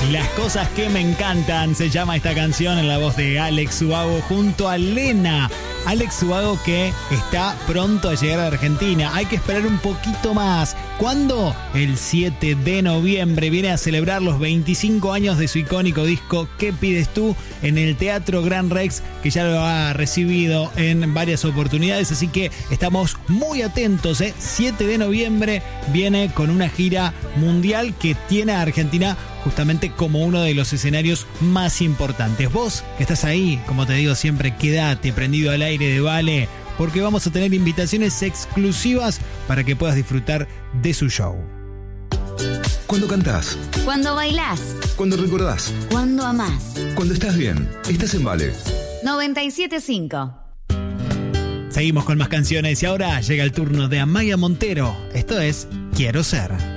Las cosas que me encantan, se llama esta canción en la voz de Alex Ubago junto a Lena. Alex Ubago que está pronto a llegar a Argentina. Hay que esperar un poquito más. ¿Cuándo? El 7 de noviembre viene a celebrar los 25 años de su icónico disco ¿Qué pides tú? En el Teatro Gran Rex, que ya lo ha recibido en varias oportunidades. Así que estamos muy atentos. 7 de noviembre viene con una gira mundial que tiene a Argentina justamente como uno de los escenarios más importantes. Vos que estás ahí, como te digo siempre, quédate prendido al aire de Vale, porque vamos a tener invitaciones exclusivas para que puedas disfrutar de su show. Cuando cantás, Cuando bailás, cuando recordás, cuando amás. cuando estás bien, estás en Vale. 97.5. Seguimos con más canciones y ahora llega el turno de Amaya Montero. Esto es Quiero Ser.